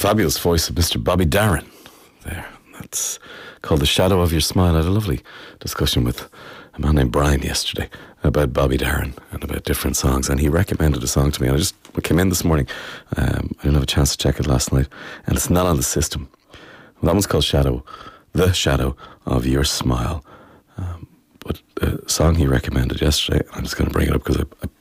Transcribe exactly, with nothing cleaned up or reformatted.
fabulous voice of Mister Bobby Darin there. That's called The Shadow of Your Smile. I had a lovely discussion with a man named Brian yesterday about Bobby Darin and about different songs, and he recommended a song to me, and I just came in this morning. um, I didn't have a chance to check it last night, and it's not on the system. Well, that one's called Shadow, The Shadow of Your Smile. Um, but the song he recommended yesterday, I'm just going to bring it up because I, I